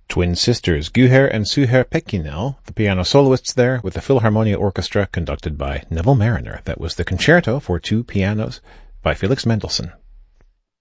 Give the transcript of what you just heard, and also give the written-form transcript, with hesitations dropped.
Twin sisters Guher and Suher Pekinel, the piano soloists there, with the Philharmonia Orchestra conducted by Neville Marriner. That was the concerto for two pianos by Felix Mendelssohn.